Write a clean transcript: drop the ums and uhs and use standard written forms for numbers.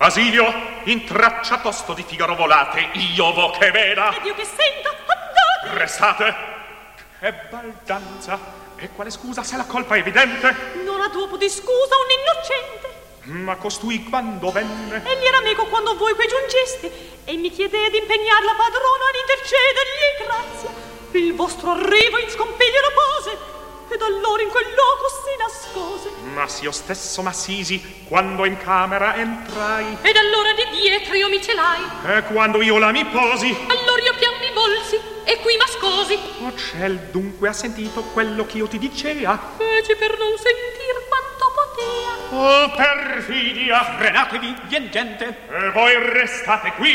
Basilio, intraccia tosto di Figaro volate, io vo che veda. Ed io che senta, andate. Restate. Che baldanza. E quale scusa se la colpa è evidente? Non ha dopo di scusa un innocente. Ma costui quando venne? Egli era meco quando voi qui giungeste e mi chiede di impegnar la padrona ad intercedergli grazia. Il vostro arrivo in scompiglio la pose ed allora in quel loco si nascose. Ma s'io stesso m'assisi quando in camera entrai. Ed allora di dietro io mi celai. E quando io la mi posi, allora io pian mi volsi e qui m'ascosi. Oh ciel, dunque ha sentito quello che io ti dicea? Feci per non sentir quanto potea. Oh perfidia! Frenatevi, vien gente. E voi restate qui.